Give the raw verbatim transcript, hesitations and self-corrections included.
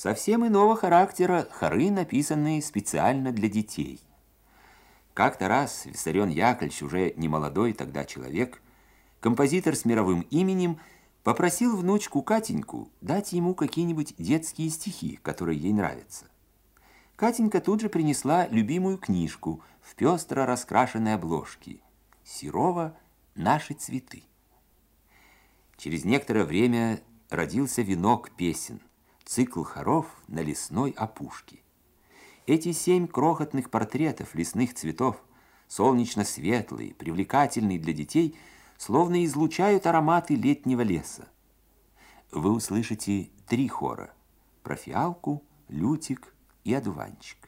Совсем иного характера хоры, написанные специально для детей. Как-то раз Виссарион Яковлевич, уже немолодой тогда человек, композитор с мировым именем, попросил внучку Катеньку дать ему какие-нибудь детские стихи, которые ей нравятся. Катенька тут же принесла любимую книжку в пестро раскрашенной обложке Серова «Наши цветы». Через некоторое время родился венок песен, цикл хоров на лесной опушке. Эти семь крохотных портретов лесных цветов, солнечно-светлые, привлекательные для детей, словно излучают ароматы летнего леса. Вы услышите три хора: про фиалку, лютик и одуванчик.